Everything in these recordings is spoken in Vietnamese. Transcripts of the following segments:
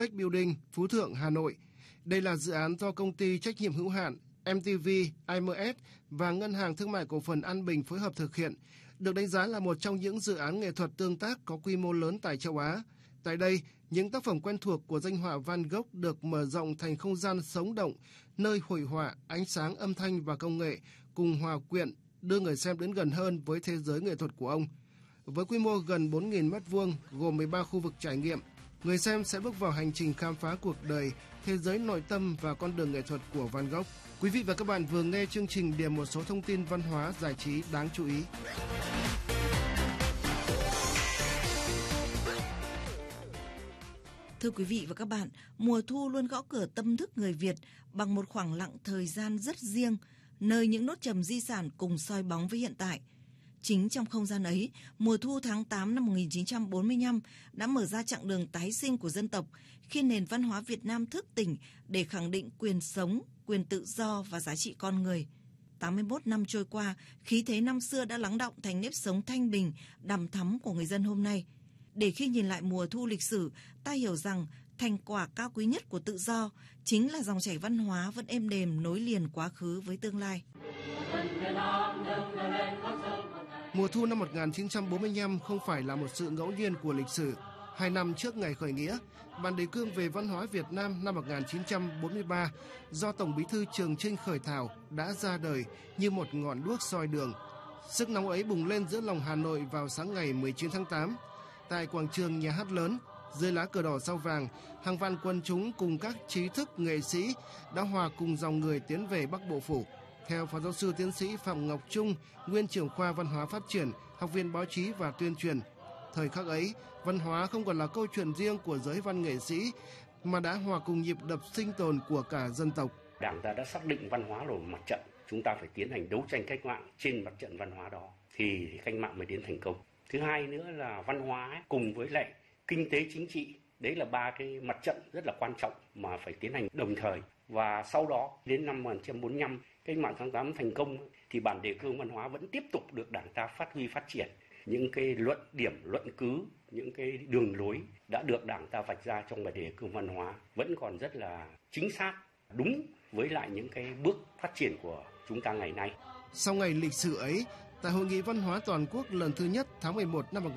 Building, Phú Thượng, Hà Nội. Đây là dự án do công ty trách nhiệm hữu hạn MTV IMS và Ngân hàng Thương mại Cổ phần An Bình phối hợp thực hiện, được đánh giá là một trong những dự án nghệ thuật tương tác có quy mô lớn tại châu Á. Tại đây, những tác phẩm quen thuộc của danh họa Van Gogh được mở rộng thành không gian sống động, nơi hội họa, ánh sáng, âm thanh và công nghệ cùng hòa quyện, đưa người xem đến gần hơn với thế giới nghệ thuật của ông. Với quy mô gần 4.000 m2, gồm 13 khu vực trải nghiệm, người xem sẽ bước vào hành trình khám phá cuộc đời, thế giới nội tâm và con đường nghệ thuật của Van Gogh. Quý vị và các bạn vừa nghe chương trình điểm một số thông tin văn hóa giải trí đáng chú ý. Thưa quý vị và các bạn, mùa thu luôn gõ cửa tâm thức người Việt bằng một khoảng lặng thời gian rất riêng, nơi những nốt trầm di sản cùng soi bóng với hiện tại. Chính trong không gian ấy, mùa thu tháng 8 năm 1945 đã mở ra chặng đường tái sinh của dân tộc khi nền văn hóa Việt Nam thức tỉnh để khẳng định quyền sống, quyền tự do và giá trị con người. 81 năm trôi qua, khí thế năm xưa đã lắng đọng thành nếp sống thanh bình, đằm thắm của người dân hôm nay. Để khi nhìn lại mùa thu lịch sử, ta hiểu rằng thành quả cao quý nhất của tự do chính là dòng chảy văn hóa vẫn êm đềm nối liền quá khứ với tương lai. Mùa thu năm 1945 không phải là một sự ngẫu nhiên của lịch sử. 2 năm trước ngày khởi nghĩa, Bản đề cương về văn hóa Việt Nam năm 1943 do Tổng Bí thư Trường Chinh khởi thảo đã ra đời như một ngọn đuốc soi đường. Sức nóng ấy bùng lên giữa lòng Hà Nội vào sáng ngày 19 tháng 8. Tại quảng trường Nhà hát lớn, dưới lá cờ đỏ sao vàng, hàng vạn quần chúng cùng các trí thức nghệ sĩ đã hòa cùng dòng người tiến về Bắc Bộ Phủ. Theo Phó Giáo sư Tiến sĩ Phạm Ngọc Trung, Nguyên trưởng khoa Văn hóa Phát triển, Học viện Báo chí và Tuyên truyền, thời khắc ấy, văn hóa không còn là câu chuyện riêng của giới văn nghệ sĩ, mà đã hòa cùng nhịp đập sinh tồn của cả dân tộc. Đảng ta đã xác định văn hóa là một mặt trận, chúng ta phải tiến hành đấu tranh cách mạng trên mặt trận văn hóa đó thì cách mạng mới đến thành công. Thứ hai nữa là văn hóa cùng với lại kinh tế chính trị, đấy là ba cái mặt trận rất là quan trọng mà phải tiến hành đồng thời. Và sau đó đến năm 1945, cách mạng tháng 8 thành công thì bản đề cương văn hóa vẫn tiếp tục được Đảng ta phát huy phát triển. Những cái luận điểm, luận cứ, những cái đường lối đã được Đảng ta vạch ra trong bản đề cương văn hóa vẫn còn rất là chính xác, đúng với lại những cái bước phát triển của chúng ta ngày nay. Sau ngày lịch sử ấy, tại Hội nghị Văn hóa Toàn quốc lần thứ nhất tháng 11 năm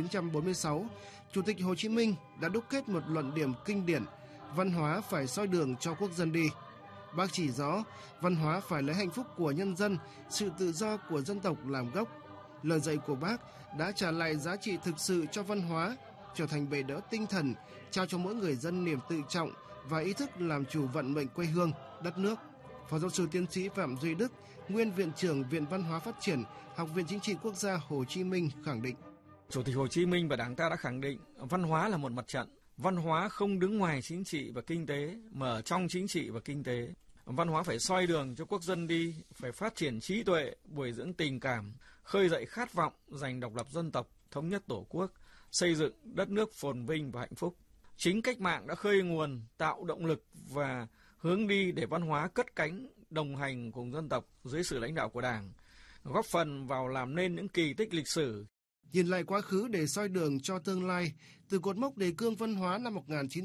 1946, Chủ tịch Hồ Chí Minh đã đúc kết một luận điểm kinh điển: văn hóa phải soi đường cho quốc dân đi. Bác chỉ rõ, văn hóa phải lấy hạnh phúc của nhân dân, sự tự do của dân tộc làm gốc. Lời dạy của Bác đã trả lại giá trị thực sự cho văn hóa, trở thành bệ đỡ tinh thần, trao cho mỗi người dân niềm tự trọng và ý thức làm chủ vận mệnh quê hương, đất nước. Phó Giáo sư Tiến sĩ Phạm Duy Đức, Nguyên Viện trưởng Viện Văn hóa Phát triển, Học viện Chính trị Quốc gia Hồ Chí Minh khẳng định. Chủ tịch Hồ Chí Minh và Đảng ta đã khẳng định văn hóa là một mặt trận. Văn hóa không đứng ngoài chính trị và kinh tế, mà ở trong chính trị và kinh tế. Văn hóa phải soi đường cho quốc dân đi, phải phát triển trí tuệ, bồi dưỡng tình cảm, khơi dậy khát vọng giành độc lập dân tộc, thống nhất tổ quốc, xây dựng đất nước phồn vinh và hạnh phúc. Chính cách mạng đã khơi nguồn, tạo động lực và hướng đi để văn hóa cất cánh, đồng hành cùng dân tộc dưới sự lãnh đạo của Đảng, góp phần vào làm nên những kỳ tích lịch sử. Nhìn lại quá khứ để soi đường cho tương lai, từ cột mốc đề cương văn hóa năm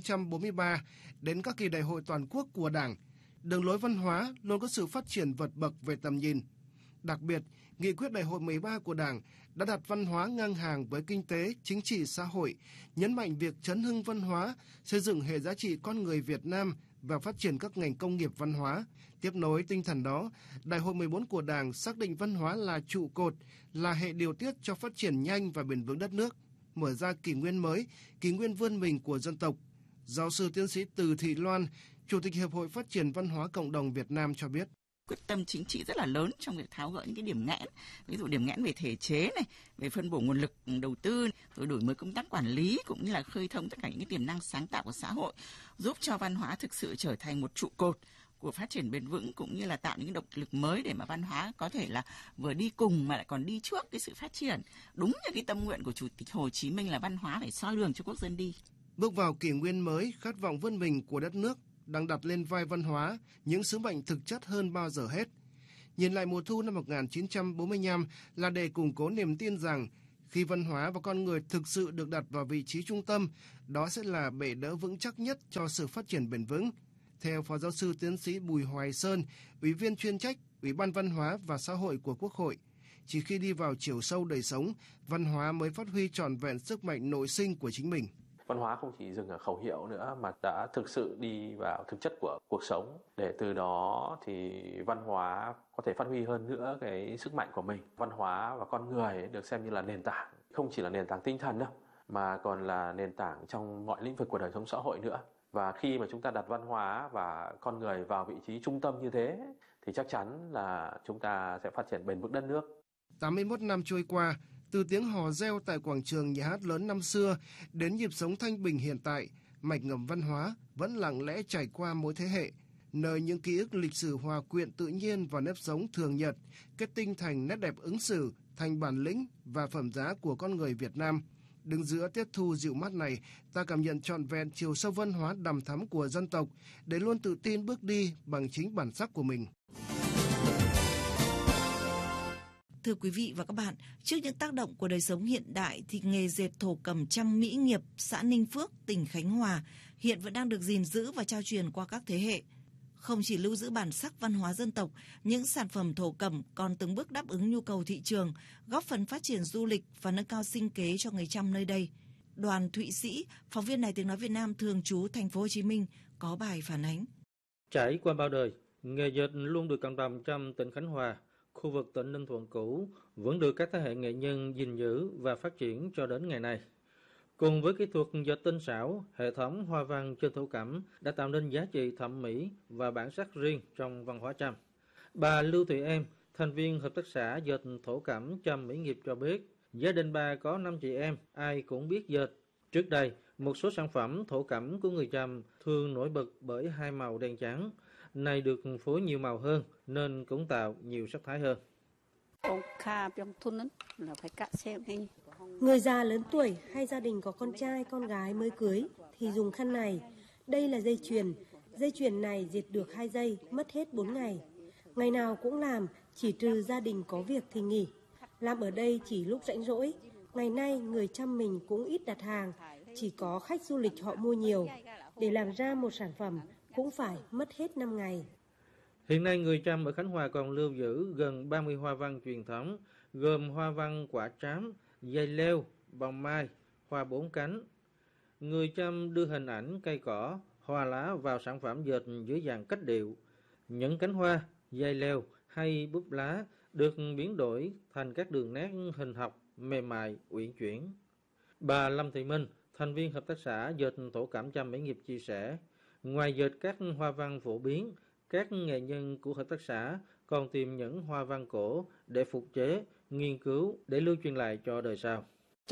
1943 đến các kỳ đại hội toàn quốc của Đảng, đường lối văn hóa luôn có sự phát triển vượt bậc về tầm nhìn. Đặc biệt, nghị quyết đại hội 13 của Đảng đã đặt văn hóa ngang hàng với kinh tế, chính trị, xã hội, nhấn mạnh việc chấn hưng văn hóa, xây dựng hệ giá trị con người Việt Nam và phát triển các ngành công nghiệp văn hóa. Tiếp nối tinh thần đó, Đại hội 14 của Đảng xác định văn hóa là trụ cột, là hệ điều tiết cho phát triển nhanh và bền vững đất nước, mở ra kỷ nguyên mới, kỷ nguyên vươn mình của dân tộc. Giáo sư tiến sĩ Từ Thị Loan, Chủ tịch Hiệp hội Phát triển Văn hóa Cộng đồng Việt Nam cho biết. Quyết tâm chính trị rất là lớn trong việc tháo gỡ những cái điểm nghẽn, ví dụ điểm nghẽn về thể chế này, về phân bổ nguồn lực đầu tư, rồi đổi mới công tác quản lý cũng như là khơi thông tất cả những cái tiềm năng sáng tạo của xã hội, giúp cho văn hóa thực sự trở thành một trụ cột của phát triển bền vững, cũng như là tạo những động lực mới để mà văn hóa có thể là vừa đi cùng mà lại còn đi trước cái sự phát triển. Đúng như cái tâm nguyện của Chủ tịch Hồ Chí Minh là văn hóa phải soi đường cho quốc dân đi. Bước vào kỷ nguyên mới, khát vọng vươn mình của đất nước đang đặt lên vai văn hóa những sứ mệnh thực chất hơn bao giờ hết. Nhìn lại mùa thu năm 1945 là để củng cố niềm tin rằng Khi văn hóa và con người thực sự được đặt vào vị trí trung tâm, đó sẽ là bệ đỡ vững chắc nhất cho sự phát triển bền vững. Theo Phó Giáo sư Tiến sĩ Bùi Hoài Sơn, Ủy viên chuyên trách Ủy ban Văn hóa và Xã hội của Quốc hội, chỉ khi đi vào chiều sâu đời sống, văn hóa mới phát huy trọn vẹn sức mạnh nội sinh của chính mình. Văn hóa không chỉ dừng ở khẩu hiệu nữa mà đã thực sự đi vào thực chất của cuộc sống, để từ đó thì văn hóa có thể phát huy hơn nữa cái sức mạnh của mình. Văn hóa và con người được xem như là nền tảng, không chỉ là nền tảng tinh thần đâu, mà còn là nền tảng trong mọi lĩnh vực của đời sống xã hội nữa. Và khi mà chúng ta đặt văn hóa và con người vào vị trí trung tâm như thế thì chắc chắn là chúng ta sẽ phát triển bền vững đất nước. 81 năm trôi qua, từ tiếng hò reo tại quảng trường nhà hát lớn năm xưa đến nhịp sống thanh bình hiện tại, mạch ngầm văn hóa vẫn lặng lẽ trải qua mỗi thế hệ, nơi những ký ức lịch sử hòa quyện tự nhiên vào nếp sống thường nhật, kết tinh thành nét đẹp ứng xử, thành bản lĩnh và phẩm giá của con người Việt Nam. Đứng giữa tiết thu dịu mát này, ta cảm nhận trọn vẹn chiều sâu văn hóa đằm thắm của dân tộc để luôn tự tin bước đi bằng chính bản sắc của mình. Thưa quý vị và các bạn, trước những tác động của đời sống hiện đại thì nghề dệt thổ cẩm Trăm Mỹ Nghiệp, xã Ninh Phước, tỉnh Khánh Hòa hiện vẫn đang được gìn giữ và trao truyền qua các thế hệ. Không chỉ lưu giữ bản sắc văn hóa dân tộc, những sản phẩm thổ cẩm còn từng bước đáp ứng nhu cầu thị trường, góp phần phát triển du lịch và nâng cao sinh kế cho người Chăm nơi đây. Đoàn Thụy Sĩ, phóng viên Đài Tiếng nói Việt Nam thường trú Thành phố Hồ Chí Minh có bài phản ánh. Trải qua bao đời, nghề dệt luôn được cộng đồng trong tỉnh Khánh Hòa, khu vực tỉnh Ninh Thuận cũ vẫn được các thế hệ nghệ nhân gìn giữ và phát triển cho đến ngày nay. Cùng với kỹ thuật dệt tinh xảo, hệ thống hoa văn trên thổ cẩm đã tạo nên giá trị thẩm mỹ và bản sắc riêng trong văn hóa Chăm. Bà Lưu Thị Em, thành viên hợp tác xã dệt thổ cẩm Trăm Mỹ Nghiệp cho biết, gia đình bà có 5 chị em, ai cũng biết dệt. Trước đây, một số sản phẩm thổ cẩm của người Chăm thường nổi bật bởi hai màu đen trắng. Nay được phối nhiều màu hơn nên cũng tạo nhiều sắc thái hơn. Người già lớn tuổi hay gia đình có con trai, con gái mới cưới thì dùng khăn này. Đây là dây chuyền. Dây chuyền này dệt được 2 giây, mất hết 4 ngày. Ngày nào cũng làm, chỉ trừ gia đình có việc thì nghỉ. Làm ở đây chỉ lúc rảnh rỗi. Ngày nay người Chăm mình cũng ít đặt hàng, chỉ có khách du lịch họ mua nhiều. Để làm ra một sản phẩm cũng phải mất hết 5 ngày. Hiện nay người Chăm ở Khánh Hòa còn lưu giữ gần 30 hoa văn truyền thống, gồm hoa văn quả trám, dây leo, bồng mai, hoa 4 cánh. Người Chăm đưa hình ảnh cây cỏ, hoa lá vào sản phẩm dệt dưới dạng cách điệu. Những cánh hoa, dây leo hay búp lá được biến đổi thành các đường nét hình học, mềm mại, uyển chuyển. Bà Lâm Thị Minh, thành viên hợp tác xã dệt thổ cẩm Trăm Mỹ Nghiệp chia sẻ, ngoài dệt các hoa văn phổ biến, các nghệ nhân của hợp tác xã còn tìm những hoa văn cổ để phục chế, nghiên cứu để lưu truyền lại cho đời sau.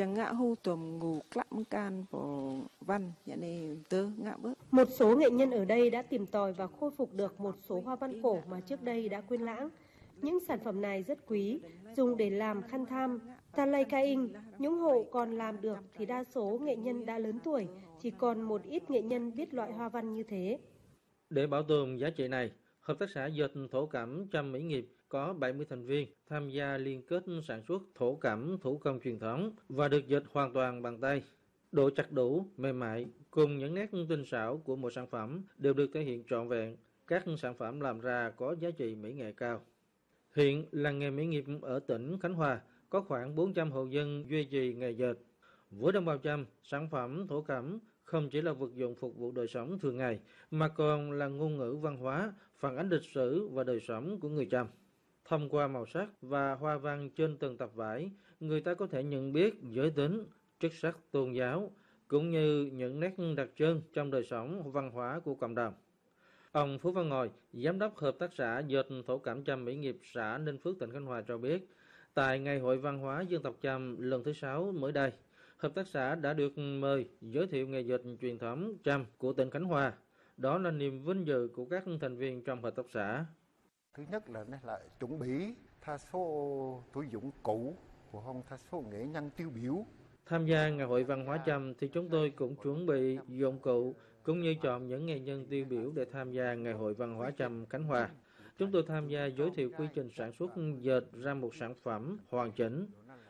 Một số nghệ nhân ở đây đã tìm tòi và khôi phục được một số hoa văn cổ mà trước đây đã quên lãng. Những sản phẩm này rất quý, dùng để làm khăn tham, Talay Ca In. Những hộ còn làm được thì đa số nghệ nhân đã lớn tuổi, chỉ còn một ít nghệ nhân biết loại hoa văn như thế. Để bảo tồn giá trị này, hợp tác xã dệt thổ cẩm Trăm Mỹ Nghiệp có 70 thành viên tham gia liên kết sản xuất thổ cẩm thủ công truyền thống và được dệt hoàn toàn bằng tay. Độ chặt đủ, mềm mại cùng những nét tinh xảo của một sản phẩm đều được thể hiện trọn vẹn. Các sản phẩm làm ra có giá trị mỹ nghệ cao. Hiện làng nghề mỹ nghiệp ở tỉnh Khánh Hòa có khoảng 400 hộ dân duy trì nghề dệt. Với đồng bào Chăm, sản phẩm thổ cẩm không chỉ là vật dụng phục vụ đời sống thường ngày, mà còn là ngôn ngữ văn hóa, phản ánh lịch sử và đời sống của người Chăm. Thông qua màu sắc và hoa văn trên từng tập vải, người ta có thể nhận biết giới tính, chức sắc tôn giáo, cũng như những nét đặc trưng trong đời sống văn hóa của cộng đồng. Ông Phú Văn Ngồi, Giám đốc Hợp tác xã dệt thổ cẩm Trăm Mỹ Nghiệp xã Ninh Phước, tỉnh Khánh Hòa cho biết, tại Ngày hội văn hóa dân tộc Chăm lần thứ 6 mới đây, hợp tác xã đã được mời giới thiệu nghề dệt truyền thống Chăm của tỉnh Khánh Hòa. Đó là niềm vinh dự của các thành viên trong hợp tác xã. Thứ nhất là chuẩn bị tha số túi dụng cũ của không tha số nghệ nhân tiêu biểu. Tham gia Ngày hội văn hóa Chăm thì chúng tôi cũng chuẩn bị dụng cụ cũng như chọn những nghệ nhân tiêu biểu để tham gia Ngày hội văn hóa Chăm Khánh Hòa. Chúng tôi tham gia giới thiệu quy trình sản xuất dệt ra một sản phẩm hoàn chỉnh.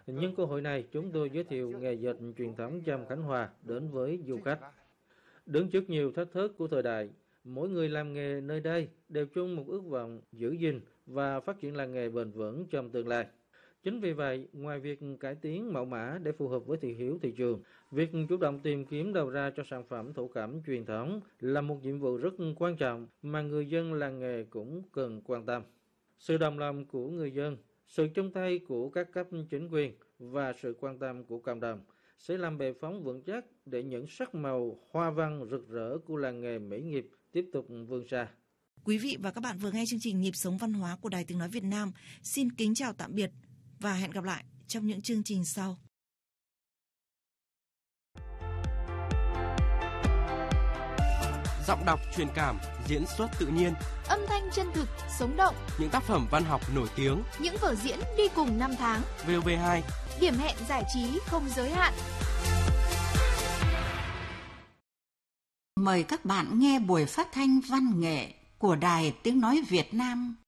Nhân cơ hội này, chúng tôi giới thiệu nghề dệt truyền thống Chăm Khánh Hòa đến với du khách. Đứng trước nhiều thách thức của thời đại, mỗi người làm nghề nơi đây đều chung một ước vọng giữ gìn và phát triển làng nghề bền vững trong tương lai. Chính vì vậy, ngoài việc cải tiến mẫu mã để phù hợp với thị hiếu thị trường, việc chủ động tìm kiếm đầu ra cho sản phẩm thổ cẩm truyền thống là một nhiệm vụ rất quan trọng mà người dân làng nghề cũng cần quan tâm. Sự đồng lòng của người dân, sự chung tay của các cấp chính quyền và sự quan tâm của cộng đồng sẽ làm bệ phóng vững chắc để những sắc màu hoa văn rực rỡ của làng nghề mỹ nghiệp tiếp tục vươn xa. Quý vị và các bạn vừa nghe chương trình Nhịp sống văn hóa của Đài Tiếng nói Việt Nam. Xin kính chào tạm biệt và hẹn gặp lại trong những chương trình sau. Giọng đọc truyền cảm, diễn xuất tự nhiên, âm thanh chân thực, sống động, những tác phẩm văn học nổi tiếng, những vở diễn đi cùng năm tháng. VOV2, điểm hẹn giải trí không giới hạn. Mời các bạn nghe buổi phát thanh văn nghệ của Đài Tiếng nói Việt Nam